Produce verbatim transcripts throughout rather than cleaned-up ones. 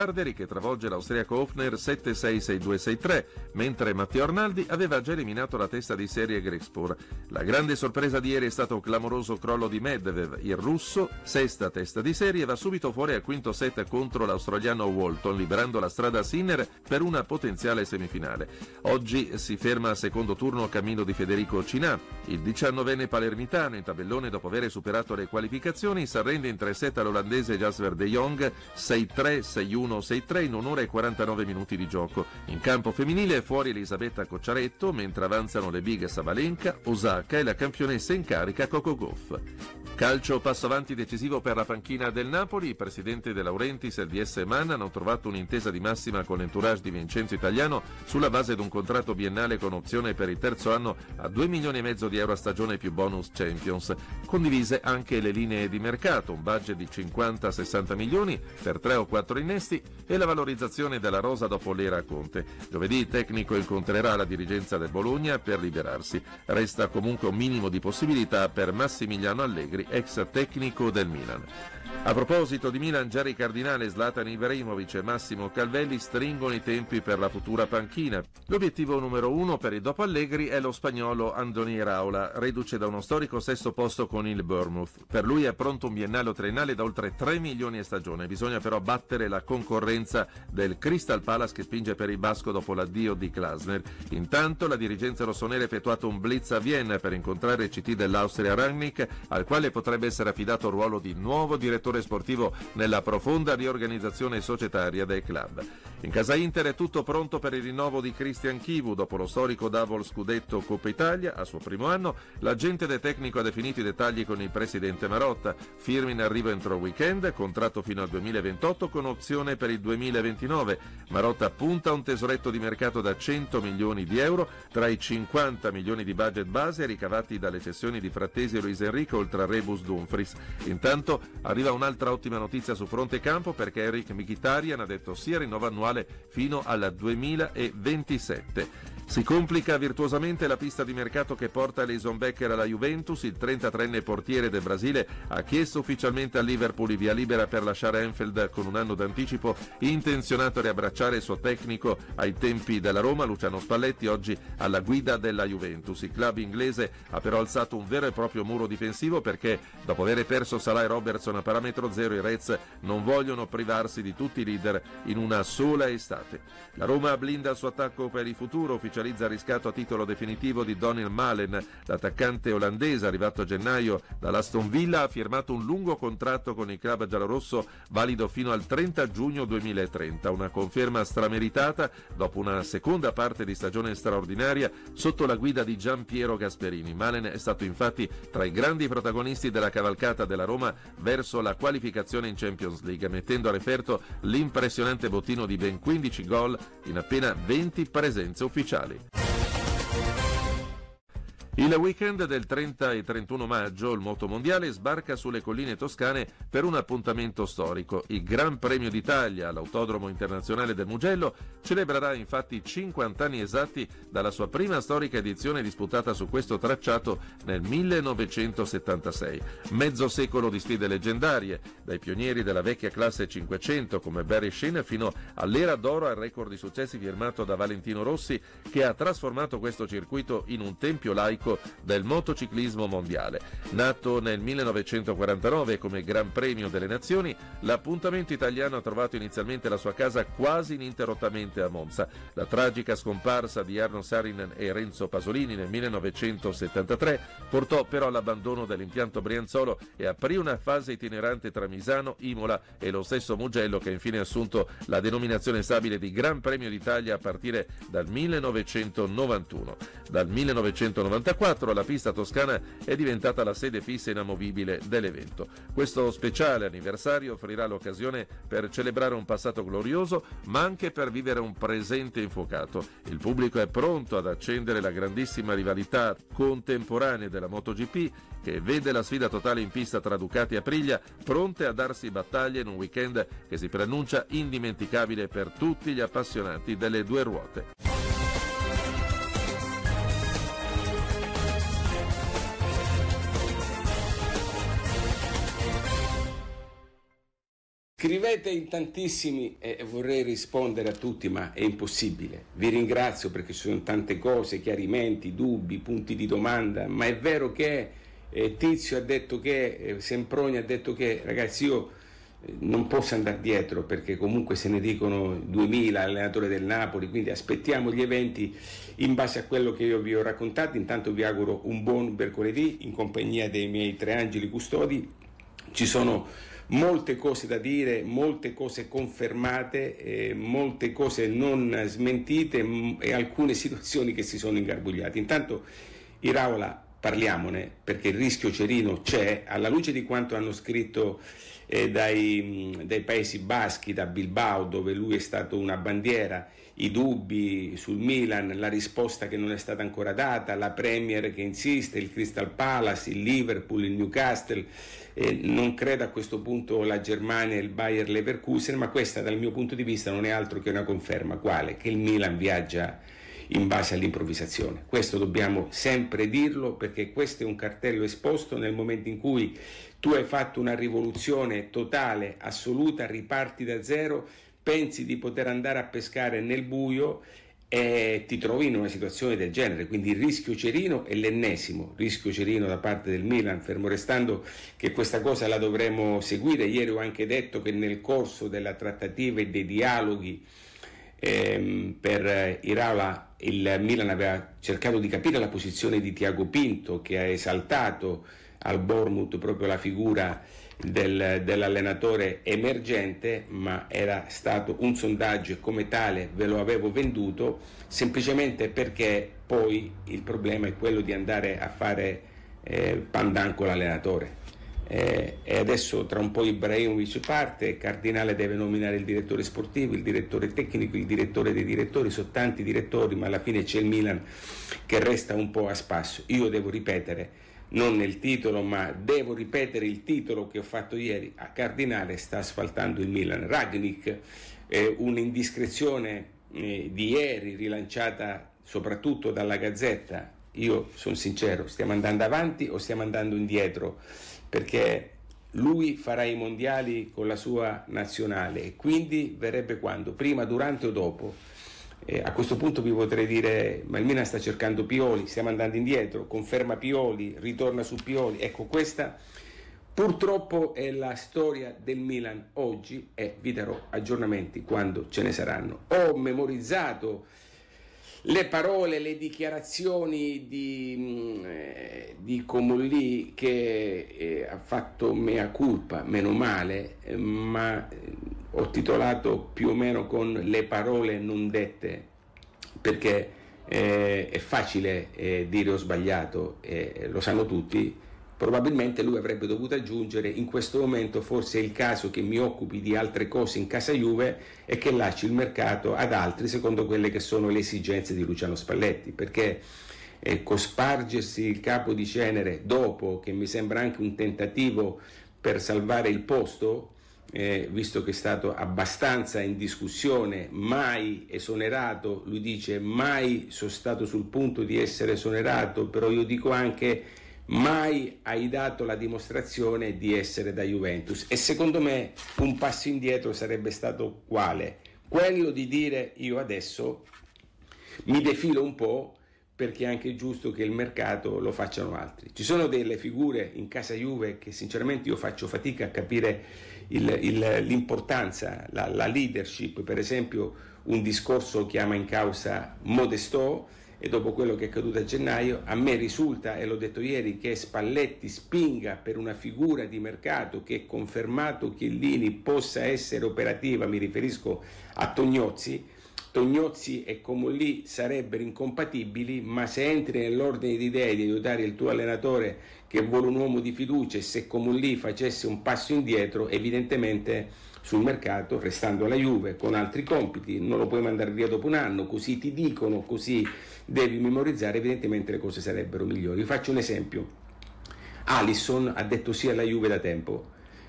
Arderi che travolge l'austriaco Hofner sette sei sei due sei tre, mentre Matteo Arnaldi aveva già eliminato la testa di serie Grigspor. La grande sorpresa di ieri è stato un clamoroso crollo di Medvedev. Il russo, sesta testa di serie, va subito fuori al quinto set contro l'australiano Walton, liberando la strada a Sinner per una potenziale semifinale. Oggi si ferma al secondo turno a cammino di Federico Cinà. Il diciannovenne palermitano, in tabellone dopo aver superato le qualificazioni, si arrende in tre set all'olandese Jasper de Jong sei tre sei uno sei tre in un'ora e quarantanove minuti di gioco. In campo femminile è fuori Elisabetta Cocciaretto, mentre avanzano le big Sabalenka, Osaka e la campionessa in carica Coco Gauff. Calcio, passo avanti decisivo per la panchina del Napoli. Il presidente De Laurentiis e il D S Man hanno trovato un'intesa di massima con l'entourage di Vincenzo Italiano sulla base di un contratto biennale con opzione per il terzo anno a due milioni e mezzo di euro a stagione più bonus Champions. Condivise anche le linee di mercato, un budget di cinquanta sessanta milioni per tre o quattro innesti e la valorizzazione della rosa dopo l'era Conte. Giovedì il tecnico incontrerà la dirigenza del Bologna per liberarsi. Resta comunque un minimo di possibilità per Massimiliano Allegri, ex tecnico del Milan. A proposito di Milan, Jerry Cardinale, Zlatan Ibrahimovic e Massimo Calvelli stringono i tempi per la futura panchina. L'obiettivo numero uno per il dopo Allegri è lo spagnolo Andoni Iraola, reduce da uno storico sesto posto con il Bournemouth. Per lui è pronto un biennale triennale da oltre tre milioni a stagione. Bisogna però battere la concorrenza del Crystal Palace che spinge per il basco dopo l'addio di Glasner. Intanto la dirigenza rossonera ha effettuato un blitz a Vienna per incontrare il C T dell'Austria Rangnick, al quale potrebbe essere affidato il ruolo di nuovo direttore sportivo nella profonda riorganizzazione societaria del club. In casa Inter è tutto pronto per il rinnovo di Christian Chivu dopo lo storico double scudetto Coppa Italia. Al suo primo anno l'agente del tecnico ha definito i dettagli con il presidente Marotta. Firma in arrivo entro il weekend, contratto fino al duemilaventotto con opzione per il duemilaventinove. Marotta punta a un tesoretto di mercato da cento milioni di euro tra i cinquanta milioni di budget base ricavati dalle cessioni di Frattesi e Luis Enrique oltre a Rebus Dumfries. Intanto arriva un Un'altra ottima notizia su fronte campo perché Eric Mkhitaryan ha detto sia rinnovo annuale fino al duemilaventisette. Si complica virtuosamente la pista di mercato che porta Alisson Becker alla Juventus. Il trentatreenne portiere del Brasile ha chiesto ufficialmente al Liverpool via libera per lasciare Anfield con un anno d'anticipo, intenzionato a riabbracciare il suo tecnico ai tempi della Roma, Luciano Spalletti, oggi alla guida della Juventus. Il club inglese ha però alzato un vero e proprio muro difensivo perché dopo aver perso Salah e Robertson a parametro zero i Reds non vogliono privarsi di tutti i leader in una sola estate. La Roma blinda il suo attacco per il futuro, ufficialmente il riscatto a titolo definitivo di Daniel Malen. L'attaccante olandese arrivato a gennaio dall'Aston Villa ha firmato un lungo contratto con il club giallorosso valido fino al trenta giugno duemilatrenta, una conferma strameritata dopo una seconda parte di stagione straordinaria sotto la guida di Gian Piero Gasperini. Malen è stato infatti tra i grandi protagonisti della cavalcata della Roma verso la qualificazione in Champions League, mettendo a referto l'impressionante bottino di ben quindici gol in appena venti presenze ufficiali. Il weekend del trenta e trentuno maggio il motomondiale sbarca sulle colline toscane per un appuntamento storico. Il Gran Premio d'Italia all'Autodromo Internazionale del Mugello celebrerà infatti cinquanta anni esatti dalla sua prima storica edizione disputata su questo tracciato nel millenovecentosettantasei. Mezzo secolo di sfide leggendarie, dai pionieri della vecchia classe cinquecento come Barry Sheen fino all'era d'oro al record di successi firmato da Valentino Rossi, che ha trasformato questo circuito in un tempio laico del motociclismo mondiale. Nato nel millenovecentoquarantanove come Gran Premio delle Nazioni, l'appuntamento italiano ha trovato inizialmente la sua casa quasi ininterrottamente a Monza. La tragica scomparsa di Arno Saarinen e Renzo Pasolini nel millenovecentosettantatré portò però all'abbandono dell'impianto Brianzolo e aprì una fase itinerante tra Misano, Imola e lo stesso Mugello, che ha infine assunto la denominazione stabile di Gran Premio d'Italia a partire dal millenovecentonovantuno. Dal millenovecentonovantaquattro la pista toscana è diventata la sede fissa inamovibile dell'evento. Questo speciale anniversario offrirà l'occasione per celebrare un passato glorioso, ma anche per vivere un presente infuocato. Il pubblico è pronto ad accendere la grandissima rivalità contemporanea della MotoGP, che vede la sfida totale in pista tra Ducati e Aprilia, pronte a darsi battaglia in un weekend che si preannuncia indimenticabile per tutti gli appassionati delle due ruote. Scrivete in tantissimi e vorrei rispondere a tutti, ma è impossibile. Vi ringrazio perché ci sono tante cose, chiarimenti, dubbi, punti di domanda, ma è vero che eh, Tizio ha detto che, eh, Semproni ha detto che, ragazzi, io eh, non posso andare dietro perché comunque se ne dicono duemila allenatori del Napoli, quindi aspettiamo gli eventi in base a quello che io vi ho raccontato. Intanto vi auguro un buon mercoledì in compagnia dei miei tre angeli custodi. Ci sono molte cose da dire, molte cose confermate, eh, molte cose non smentite m- e alcune situazioni che si sono ingarbugliate. Intanto, Iraola, parliamone perché il rischio Cerino c'è, alla luce di quanto hanno scritto eh, dai, dai Paesi Baschi, da Bilbao, dove lui è stato una bandiera, i dubbi sul Milan, la risposta che non è stata ancora data, la Premier che insiste, il Crystal Palace, il Liverpool, il Newcastle. Eh, non credo a questo punto la Germania e il Bayer Leverkusen, ma questa dal mio punto di vista non è altro che una conferma. Quale? Che il Milan viaggia in base all'improvvisazione. Questo dobbiamo sempre dirlo perché questo è un cartello esposto nel momento in cui tu hai fatto una rivoluzione totale, assoluta, riparti da zero, pensi di poter andare a pescare nel buio e ti trovi in una situazione del genere. Quindi il rischio Cerino è l'ennesimo rischio Cerino da parte del Milan, fermo restando che questa cosa la dovremo seguire. Ieri ho anche detto che nel corso della trattativa e dei dialoghi ehm, per Iraola il Milan aveva cercato di capire la posizione di Tiago Pinto, che ha esaltato al Bournemouth proprio la figura Del, dell'allenatore emergente, ma era stato un sondaggio e come tale ve lo avevo venduto, semplicemente perché poi il problema è quello di andare a fare eh, pandan con l'allenatore. Eh, e adesso tra un po' Ibrahimovic parte, Cardinale deve nominare il direttore sportivo, il direttore tecnico, il direttore dei direttori, sono tanti direttori, ma alla fine c'è il Milan che resta un po' a spasso. Io devo ripetere, non nel titolo, ma devo ripetere il titolo che ho fatto ieri: a Cardinale sta asfaltando il Milan. Rangnick, eh, un'indiscrezione eh, di ieri rilanciata soprattutto dalla Gazzetta. Io sono sincero, stiamo andando avanti o stiamo andando indietro? Perché lui farà i mondiali con la sua nazionale e quindi verrebbe quando? Prima, durante o dopo? Eh, a questo punto vi potrei dire, ma il Milan sta cercando Pioli, stiamo andando indietro, conferma Pioli, ritorna su Pioli. Ecco, questa purtroppo è la storia del Milan oggi e vi darò aggiornamenti quando ce ne saranno. Ho memorizzato le parole, le dichiarazioni di, eh, di Comolli che eh, ha fatto mea culpa, meno male, eh, ma eh, ho titolato più o meno con le parole non dette, perché eh, è facile eh, dire ho sbagliato, eh, lo sanno tutti. Probabilmente lui avrebbe dovuto aggiungere: in questo momento forse è il caso che mi occupi di altre cose in casa Juve e che lasci il mercato ad altri secondo quelle che sono le esigenze di Luciano Spalletti, perché eh, cospargersi il capo di cenere dopo, che mi sembra anche un tentativo per salvare il posto, eh, visto che è stato abbastanza in discussione, mai esonerato, lui dice mai sono stato sul punto di essere esonerato, però io dico anche mai hai dato la dimostrazione di essere da Juventus. E secondo me un passo indietro sarebbe stato quale? Quello di dire io adesso mi defilo un po', perché è anche giusto che il mercato lo facciano altri. Ci sono delle figure in casa Juve che sinceramente io faccio fatica a capire il, il, l'importanza, la, la leadership. Per esempio un discorso chiama in causa Modestò, e dopo quello che è accaduto a gennaio a me risulta, e l'ho detto ieri, che Spalletti spinga per una figura di mercato che, confermato Chiellini, possa essere operativa. Mi riferisco a Tognozzi. Tognozzi e Comolli sarebbero incompatibili, ma se entri nell'ordine di idee di aiutare il tuo allenatore che vuole un uomo di fiducia, e se Comolli facesse un passo indietro, evidentemente sul mercato, restando alla Juve con altri compiti, non lo puoi mandare via dopo un anno, così ti dicono, così devi memorizzare, evidentemente le cose sarebbero migliori. Vi faccio un esempio: Alisson ha detto sì alla Juve da tempo,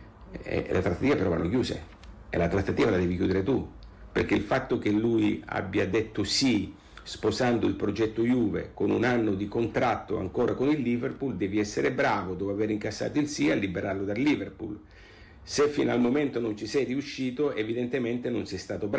e le trattative però vanno chiuse, e la trattativa la devi chiudere tu, perché il fatto che lui abbia detto sì sposando il progetto Juve con un anno di contratto ancora con il Liverpool, devi essere bravo, dopo aver incassato il sì, a liberarlo dal Liverpool. Se fino al momento non ci sei riuscito, evidentemente non sei stato bravo.